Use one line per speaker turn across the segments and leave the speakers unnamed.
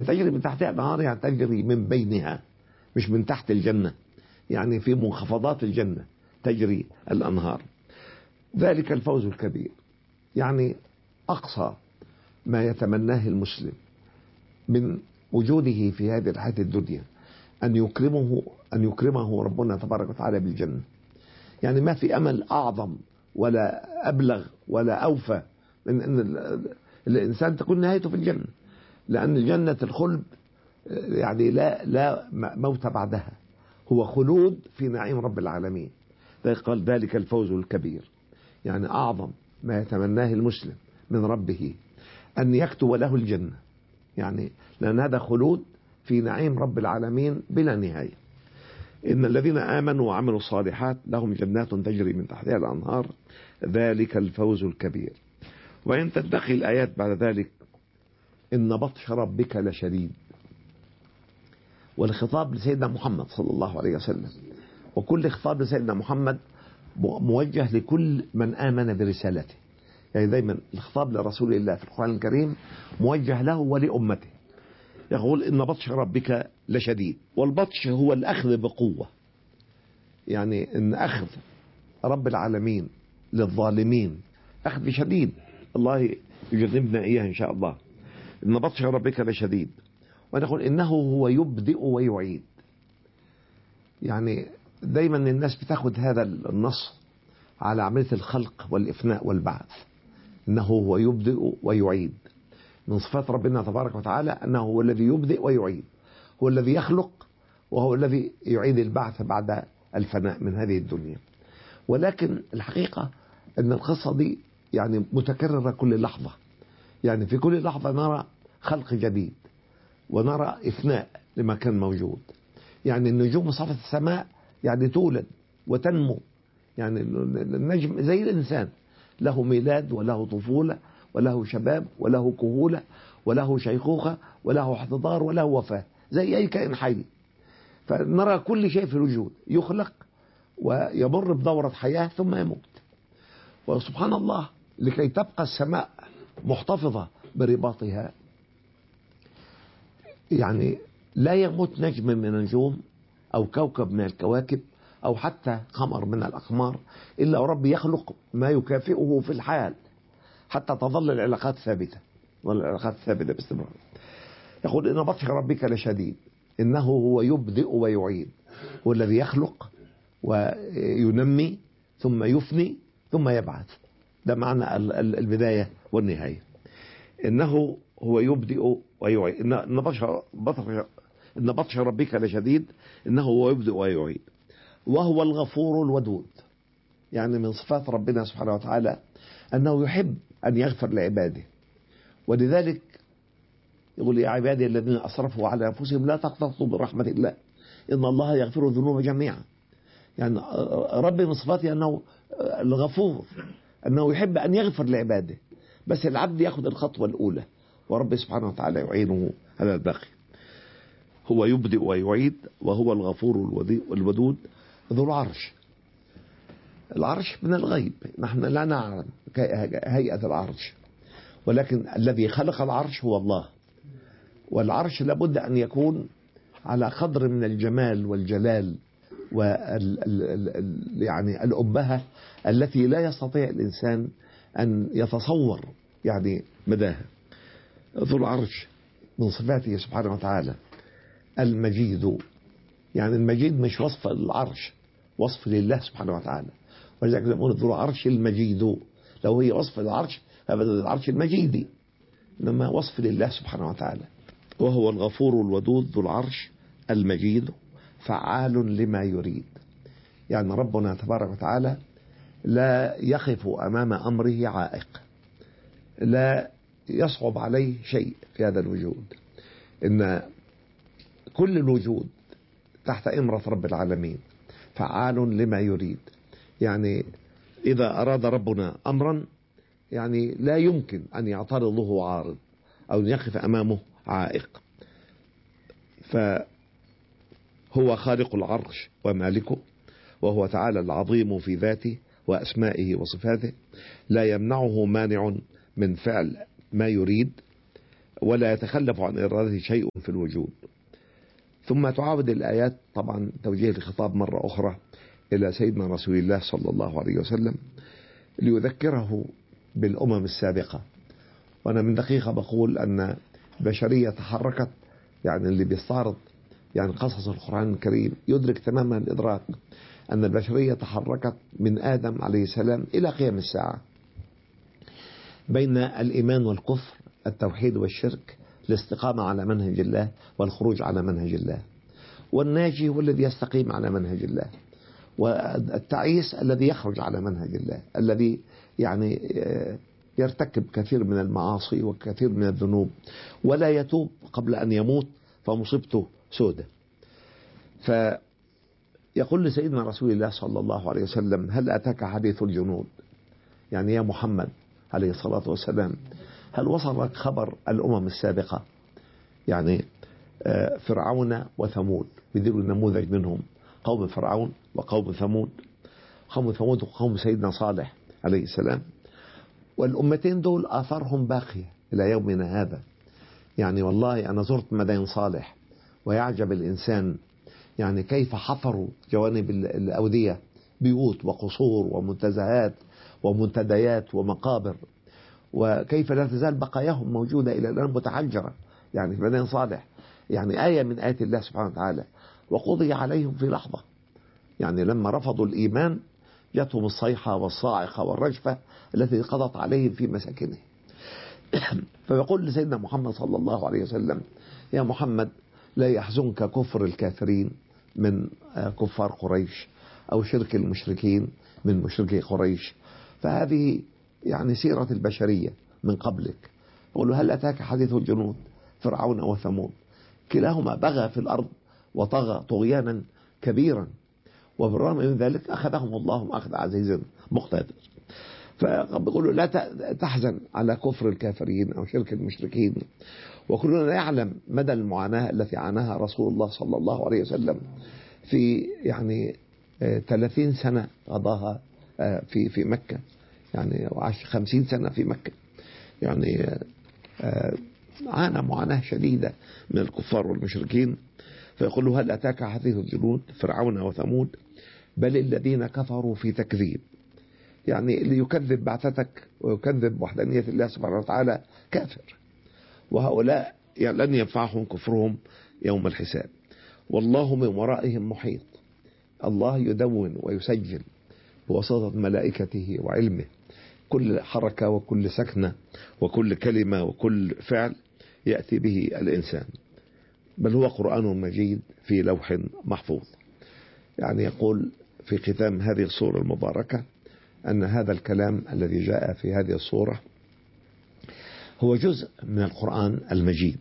تجري من تحتها الأنهار يعني تجري من بينها، مش من تحت الجنة، يعني في منخفضات الجنة تجري الأنهار. ذلك الفوز الكبير، يعني أقصى ما يتمناه المسلم من وجوده في هذه الحياة الدنيا أن يكرمه ربنا تبارك وتعالى بالجنة. يعني ما في أمل أعظم ولا أبلغ ولا أوفى من أن الإنسان تكون نهايته في الجنة، لأن جنة الخلد يعني لا موت بعدها، هو خلود في نعيم رب العالمين. قال ذلك الفوز الكبير، يعني أعظم ما يتمناه المسلم من ربه أن يكتب له الجنة، يعني لأن هذا خلود في نعيم رب العالمين بلا نهاية. إن الذين آمنوا وعملوا الصالحات لهم جنات تجري من تحتها الأنهار ذلك الفوز الكبير. وإن تنتقي الآيات بعد ذلك إن بطش ربك لشديد، والخطاب لسيدنا محمد صلى الله عليه وسلم، وكل خطاب لسيدنا محمد موجه لكل من آمن برسالته. يعني دايما الخطاب لرسول الله في القرآن الكريم موجه له ولأمته. يقول إن بطش ربك لشديد، والبطش هو الأخذ بقوة، يعني إن أخذ رب العالمين للظالمين أخذ شديد، الله يجنبنا إياه إن شاء الله. إن بطش ربك لشديد، ونقول إنه هو يبدئ ويعيد. يعني دايما الناس بتاخد هذا النص على عملية الخلق والإفناء والبعث، إنه هو يبدئ ويعيد. من صفات ربنا تبارك وتعالى أنه هو الذي يبدئ ويعيد، هو الذي يخلق وهو الذي يعيد البعث بعد الفناء من هذه الدنيا. ولكن الحقيقة أن القصة دي يعني متكررة كل لحظة، يعني في كل لحظة نرى خلق جديد ونرى إفناء لما كان موجود. يعني النجوم صفت السماء يعني تولد وتنمو، يعني النجم زي الإنسان له ميلاد وله طفولة وله شباب وله كهولة وله شيخوخة وله احتضار وله وفاة زي أي كائن حي. فنرى كل شيء في الوجود يخلق ويمر بدورة حياة ثم يموت. وسبحان الله لكي تبقى السماء محتفظة برباطها، يعني لا يموت نجم من النجوم أو كوكب من الكواكب أو حتى قمر من الأقمار إلا رب يخلق ما يكافئه في الحال حتى تظل العلاقات ثابتة، والعلاقات ثابتة باستمرار. يقول إن بطش ربك لشديد، إنه هو يبدئ ويعيد، هو الذي يخلق وينمي ثم يفني ثم يبعث. ده معنى البداية والنهاية. إنه هو يبدئ ويعيد، إن بطش ربك لشديد، إنه هو يبدئ ويعيد، وهو الغفور الودود. يعني من صفات ربنا سبحانه وتعالى أنه يحب أن يغفر لعباده، ولذلك يقول يا عبادي الذين أسرفوا على أنفسهم لا تقنطوا من رحمة الله إن الله يغفر الذنوب جميعا. يعني رب من صفاته أنه الغفور، أنه يحب أن يغفر لعباده، بس العبد يأخذ الخطوة الأولى ورب سبحانه وتعالى يعينه على الباقي. هو يبدئ ويعيد، وهو الغفور الودود ذو العرش. العرش من الغيب، نحن لا نعلم هيئة العرش، ولكن الذي خلق العرش هو الله. والعرش لابد أن يكون على قدر من الجمال والجلال يعني الأبهة التي لا يستطيع الإنسان أن يتصور يعني مداها. ذو العرش من صفاته سبحانه وتعالى المجيد، يعني المجيد مش وصف العرش، وصف لله سبحانه وتعالى. ولذلك نقول ذو العرش المجيد، لو هي وصف العرش فبدل العرش المجيدي، إنما وصف لله سبحانه وتعالى. وهو الغفور الودود ذو العرش المجيد فعال لما يريد. يعني ربنا تبارك وتعالى لا يقف أمام أمره عائق، لا يصعب عليه شيء في هذا الوجود، إن كل الوجود تحت إمرة رب العالمين فعال لما يريد. يعني إذا أراد ربنا أمرا يعني لا يمكن أن يعترضه عارض أو يقف أمامه عائق. فهو خالق العرش ومالكه، وهو تعالى العظيم في ذاته وأسمائه وصفاته، لا يمنعه مانع من فعل ما يريد، ولا يتخلف عن إرادته شيء في الوجود. ثم تعاود الآيات طبعا توجيه الخطاب مرة أخرى إلى سيدنا رسول الله صلى الله عليه وسلم ليذكره بالأمم السابقة. وأنا من دقيقة بقول أن البشرية تحركت، يعني اللي بيستعرض يعني قصص القرآن الكريم يدرك تماما الإدراك أن البشرية تحركت من آدم عليه السلام إلى قيام الساعة بين الإيمان والكفر، التوحيد والشرك، الاستقامة على منهج الله والخروج على منهج الله، والناجي هو الذي يستقيم على منهج الله، والتعيس الذي يخرج على منهج الله، الذي يعني يرتكب كثير من المعاصي وكثير من الذنوب ولا يتوب قبل أن يموت فمصيبته سودة. فيقول لسيدنا رسول الله صلى الله عليه وسلم: هل أتاك حديث الجنود؟ يعني يا محمد عليه الصلاة والسلام، هل وصلك خبر الأمم السابقة؟ يعني فرعون وثمود، بدلوا النموذج منهم قوم فرعون وقوم ثمود، قوم ثمود وقوم سيدنا صالح عليه السلام. والأمتين دول آثارهم باقية إلى يومنا هذا. يعني والله أنا زرت مدائن صالح ويعجب الإنسان يعني كيف حفروا جوانب الأودية بيوت وقصور ومنتزهات ومنتديات ومقابر، وكيف لا تزال بقاياهم موجودة إلى الآن متحجرة يعني في مدائن صالح، يعني آية من آيات الله سبحانه وتعالى. وقضي عليهم في لحظة، يعني لما رفضوا الإيمان جاتهم الصيحة والصاعقة والرجفة التي قضت عليهم في مساكنهم. فيقول لسيدنا محمد صلى الله عليه وسلم: يا محمد، لا يحزنك كفر الكافرين من كفار قريش أو شرك المشركين من مشركي قريش، فهذه يعني سيرة البشرية من قبلك. يقول له: هل أتاك حديث الجنود فرعون وثمود؟ كلاهما بغى في الأرض وطغى طغيانا كبيرا، وبالرغم من ذلك أخذهم الله أخذ عزيز مقتدر. فبيقول له: لا تحزن على كفر الكافرين أو شرك المشركين. وكلنا يعلم مدى المعاناة التي عاناها رسول الله صلى الله عليه وسلم في يعني 30 سنة قضاها في مكة، يعني 50 سنة في مكة، يعني عانى معاناة شديدة من الكفار والمشركين. فيقول له: هل أتاك حديث الجنود فرعون وثمود؟ بل الذين كفروا في تكذيب. يعني اللي يكذب بعثتك ويكذب وحدانية الله سبحانه وتعالى كافر، وهؤلاء يعني لن ينفعهم كفرهم يوم الحساب. والله من ورائهم محيط. الله يدون ويسجل بواسطة ملائكته وعلمه كل حركة وكل سكنة وكل كلمة وكل فعل يأتي به الإنسان، بل هو قرآن مجيد في لوح محفوظ. يعني يقول في ختام هذه الصورة المباركة أن هذا الكلام الذي جاء في هذه الصورة هو جزء من القرآن المجيد.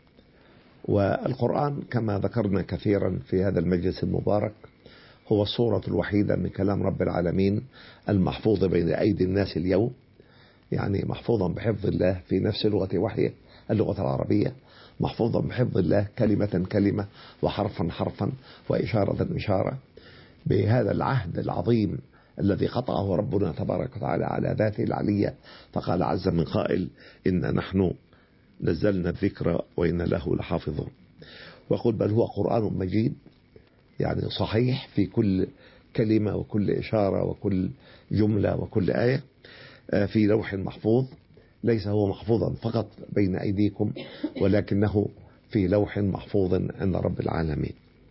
والقرآن كما ذكرنا كثيرا في هذا المجلس المبارك هو الصورة الوحيدة من كلام رب العالمين المحفوظ بين أيدي الناس اليوم، يعني محفوظا بحفظ الله في نفس لغة وحيه اللغة العربية، محفوظا بحفظ الله كلمة كلمة وحرفا حرفا وإشارة إشارة، بهذا العهد العظيم الذي قطعه ربنا تبارك وتعالى على ذاته العلية، فقال عز من قائل: إن نحن نزلنا الذكر وإن له لحافظون. وقل بل هو قرآن مجيد، يعني صحيح في كل كلمة وكل إشارة وكل جملة وكل آية، في لوح محفوظ، ليس هو محفوظا فقط بين أيديكم ولكنه في لوح محفوظ عند رب العالمين.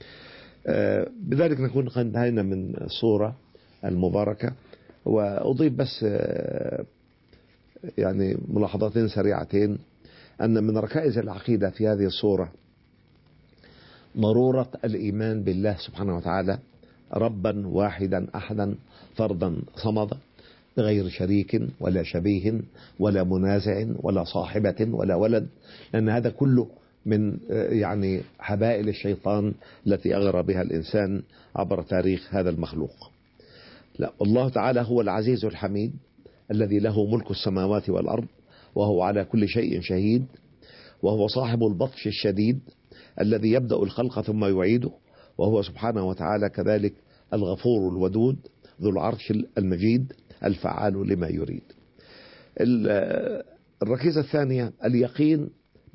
بذلك نكون قد انتهينا من الصورة المباركة. وأضيف بس يعني ملاحظتين سريعتين، أن من ركائز العقيدة في هذه الصورة ضرورة الإيمان بالله سبحانه وتعالى ربا واحدا أحدا فردا صمدا بغير شريك ولا شبيه ولا منازع ولا صاحبة ولا ولد، لأن هذا كله من يعني حبائل الشيطان التي أغرى بها الإنسان عبر تاريخ هذا المخلوق. لا، الله تعالى هو العزيز الحميد الذي له ملك السماوات والأرض وهو على كل شيء شهيد، وهو صاحب البطش الشديد الذي يبدأ الخلق ثم يعيده، وهو سبحانه وتعالى كذلك الغفور الودود ذو العرش المجيد الفعال لما يريد. الركيزة الثانية اليقين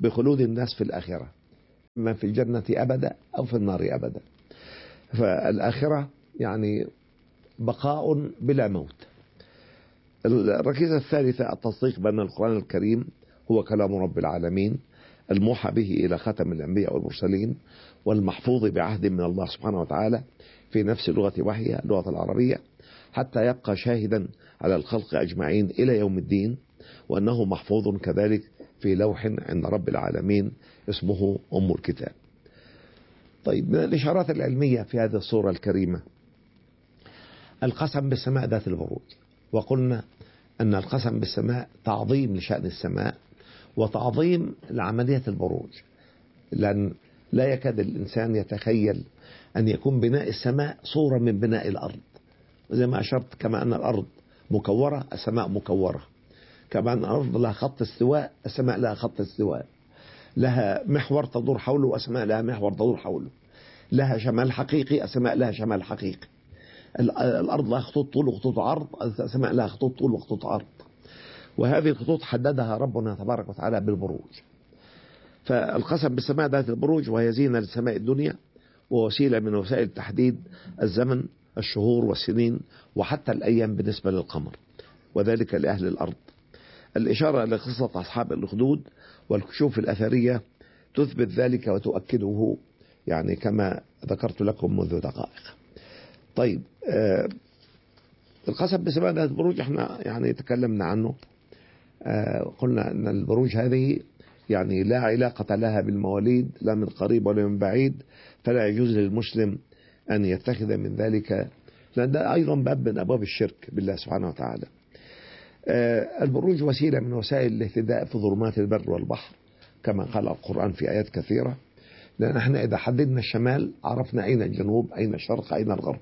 بخلود الناس في الآخرة، إما في الجنة أبدا أو في النار أبدا. فالآخرة يعني بقاء بلا موت. الركيزة الثالثة التصديق بأن القرآن الكريم هو كلام رب العالمين الموحى به إلى خاتم الأنبياء والمرسلين، والمحفوظ بعهد من الله سبحانه وتعالى في نفس لغة وحيها اللغة العربية، حتى يبقى شاهدا على الخلق أجمعين إلى يوم الدين، وأنه محفوظ كذلك في لوح عند رب العالمين اسمه أم الكتاب. طيب، من الإشارات العلمية في هذه الصورة الكريمة القسم بالسماء ذات البروج، وقلنا أن القسم بالسماء تعظيم لشأن السماء وتعظيم لعملية البروج، لأن لا يكاد الإنسان يتخيل أن يكون بناء السماء صورة من بناء الأرض. زي ما أشرت، كما أن الأرض مكورة السماء مكورة، كما أن الأرض لها خط استواء السماء لها خط استواء، لها محور تدور حوله والسماء لها محور تدور حوله، لها شمال حقيقي السماء لها شمال حقيقي، الأرض لها خطوط طول وخطوط عرض السماء لها خطوط طول وخطوط عرض، وهذه الخطوط حددها ربنا تبارك وتعالى بالبروج. فالقسم بالسماء ذات البروج وهي زينة للسماء الدنيا ووسيلة من وسائل تحديد الزمن، الشهور والسنين وحتى الأيام بالنسبة للقمر، وذلك لأهل الأرض. الإشارة لقصة أصحاب الأخدود والكشوف الأثرية تثبت ذلك وتؤكده، يعني كما ذكرت لكم منذ دقائق. طيب، القسم بسماء ذات البروج احنا يعني تكلمنا عنه. قلنا أن البروج هذه يعني لا علاقة لها بالمواليد لا من قريب ولا من بعيد، فلا يجوز للمسلم أن يتخذ من ذلك، لأن ده أيضا باب من أبواب الشرك بالله سبحانه وتعالى. البروج وسيلة من وسائل الاهتداء في ظلمات البر والبحر كما قال القرآن في آيات كثيرة، لأن احنا إذا حددنا الشمال عرفنا أين الجنوب أين الشرق أين الغرب.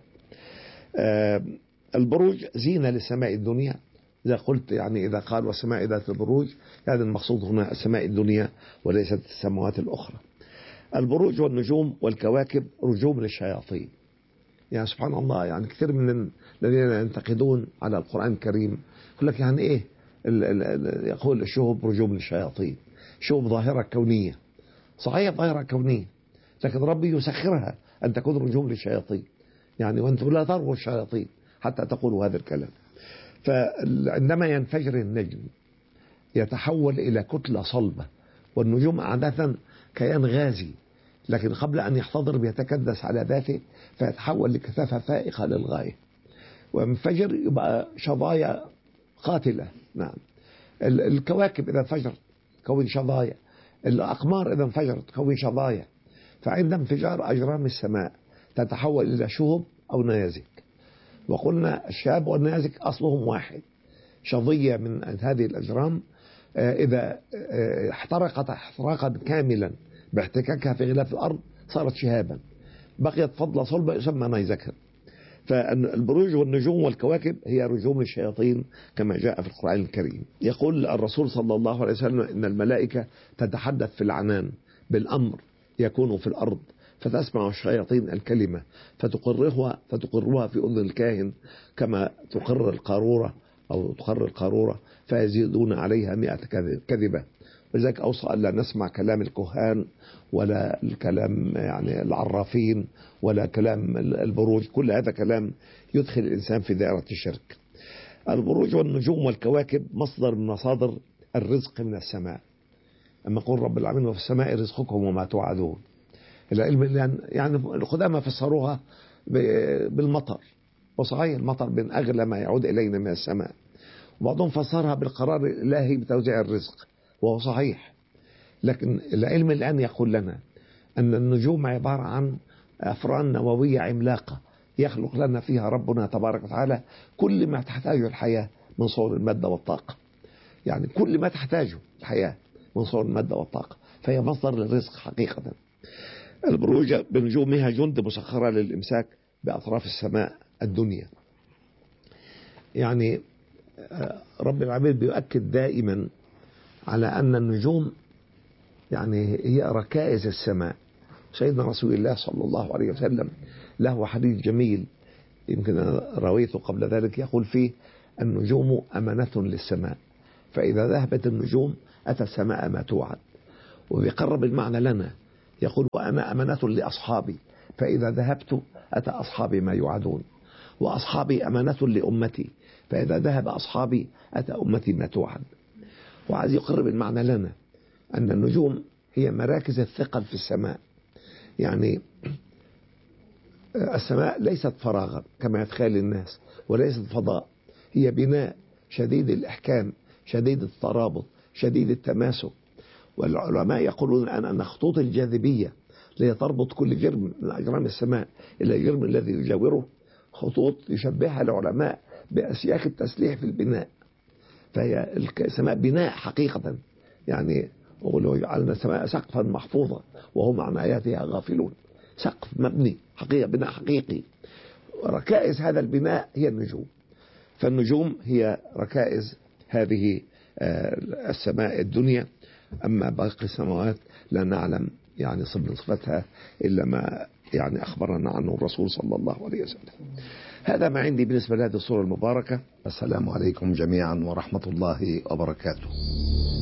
البروج زينة للسماء الدنيا، إذا قلت يعني إذا قال والسماء ذات البروج يعني المقصود هنا السماء الدنيا وليست السماوات الأخرى. البروج والنجوم والكواكب رجوم للشياطين. يعني سبحان الله، يعني كثير من الذين ينتقدون على القرآن الكريم يقول لك يعني إيه يقول الشهب رجوم للشياطين. شهب ظاهرة كونية، صحيح ظاهرة كونية، لكن ربي يسخرها أن تكون رجوم للشياطين، يعني وأنتم لا تروا الشياطين حتى تقولوا هذا الكلام. فعندما ينفجر النجم يتحول إلى كتلة صلبة، والنجوم عادة كيان غازي، لكن قبل أن يحتضر بيتكدس على ذاته فيتحول لكثافة فائقة للغاية، وينفجر يبقى شظايا قاتلة. نعم، الكواكب إذا انفجرت تكون شظايا، الأقمار إذا انفجرت تكون شظايا. فعند انفجار أجرام السماء تتحول إلى شهب أو نيازك، وقلنا الشهاب والنيازك أصلهم واحد، شظية من هذه الأجرام إذا احترقت احتراقا كاملا باحتكاكها في غلاف الأرض صارت شهابا، بقيت فضلة صلبة يسمى نيزكا. فالبروج والنجوم والكواكب هي رجوم الشياطين كما جاء في القرآن الكريم. يقول الرسول صلى الله عليه وسلم إن الملائكة تتحدث في العنان بالأمر يكون في الأرض، فتسمع الشياطين الكلمة فتقرها في أذن الكاهن كما تقر القارورة أو تقر القارورة، فيزيدون عليها 100 كذبة. ولذلك أوصى ألا نسمع كلام الكهان ولا الكلام يعني العرافين ولا كلام البروج، كل هذا كلام يدخل الإنسان في دائرة الشرك. البروج والنجوم والكواكب مصدر من مصادر الرزق من السماء، أما يقول رب العالمين وفي السماء رزقكم وما توعدون. العلم يعني القدامى فسروها بالمطر، وصحيح المطر من أغلى ما يعود إلينا من السماء، وبعضهم فسرها بالقرار الإلهي بتوزيع الرزق، وهو صحيح. لكن العلم الآن يقول لنا أن النجوم عبارة عن أفران نووية عملاقة يخلق لنا فيها ربنا تبارك وتعالى كل ما تحتاجه الحياة من صور المادة والطاقة، يعني كل ما تحتاجه الحياة من صور المادة والطاقة، فهي مصدر للرزق حقيقة. البروج بنجومها جند مسخرة للإمساك بأطراف السماء الدنيا. يعني رب العالمين بيؤكد دائما على أن النجوم يعني هي ركائز السماء. سيدنا رسول الله صلى الله عليه وسلم له حديث جميل يمكن رويته قبل ذلك، يقول فيه النجوم أمانة للسماء، فإذا ذهبت النجوم أتى السماء ما توعد. وبيقرب المعنى لنا، يقول وأنا أمانة لأصحابي فإذا ذهبت أتى أصحابي ما يوعدون، وأصحابي أمانة لأمتي فإذا ذهب أصحابي أتى أمتي ما توعد. وعايز يقرب المعنى لنا أن النجوم هي مراكز الثقل في السماء. يعني السماء ليست فراغا كما يتخيل الناس، وليست فضاء، هي بناء شديد الإحكام، شديد الترابط، شديد التماسك. والعلماء يقولون الآن أن خطوط الجاذبية التي تربط كل جرم من أجرام السماء إلى الجرم الذي يجاوره خطوط يشبهها العلماء بأسياخ التسليح في البناء. فهي السماء بناء حقيقة، يعني يقولوا جعلنا السماء سقفا محفوظا وهم عن آياتها غافلون. سقف مبني حقيقة، بناء حقيقي. ركائز هذا البناء هي النجوم. فالنجوم هي ركائز هذه السماء الدنيا. أما باقي السماوات لا نعلم يعني صفتها إلا ما يعني أخبرنا عنه الرسول صلى الله عليه وسلم. هذا ما عندي بالنسبة لهذه الصورة المباركة. السلام عليكم جميعا ورحمة الله وبركاته.